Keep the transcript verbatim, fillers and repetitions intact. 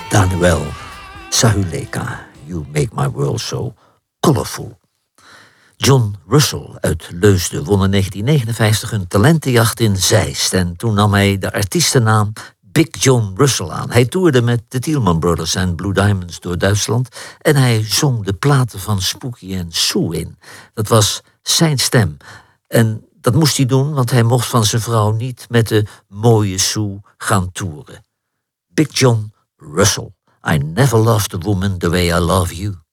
Danuel Sahuleka, You Make My World So Colorful. John Russell uit Leusden won in negentien negenenvijftig een talentenjacht in Zeist. En toen nam hij de artiestennaam Big John Russell aan. Hij toerde met de Tielman Brothers en Blue Diamonds door Duitsland. En hij zong de platen van Spooky en Sue in. Dat was zijn stem. En dat moest hij doen, want hij mocht van zijn vrouw niet met de mooie Sue gaan toeren. Big John Russell. I never loved a woman the way I love you.